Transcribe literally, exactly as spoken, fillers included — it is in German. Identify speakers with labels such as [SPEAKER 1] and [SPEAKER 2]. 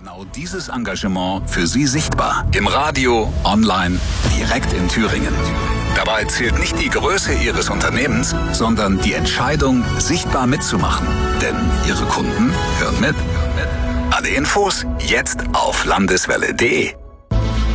[SPEAKER 1] Genau dieses Engagement für Sie sichtbar. Im Radio, online, direkt in Thüringen. Dabei zählt nicht die Größe Ihres Unternehmens, sondern die Entscheidung, sichtbar mitzumachen. Denn Ihre Kunden hören mit. Alle Infos jetzt auf landeswelle punkt de.